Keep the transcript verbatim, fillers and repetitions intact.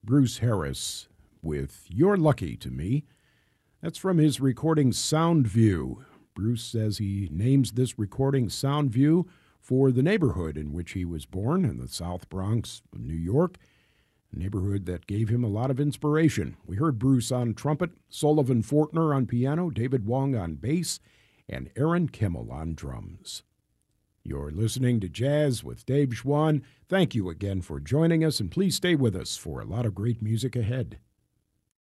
Bruce Harris with You're Lucky to Me. That's from his recording Soundview. Bruce says he names this recording Soundview for the neighborhood in which he was born in the South Bronx of New York, a neighborhood that gave him a lot of inspiration. We heard Bruce on trumpet, Sullivan Fortner on piano, David Wong on bass, and Aaron Kimmel on drums. You're listening to Jazz with Dave Schwann. Thank you again for joining us, and please stay with us for a lot of great music ahead.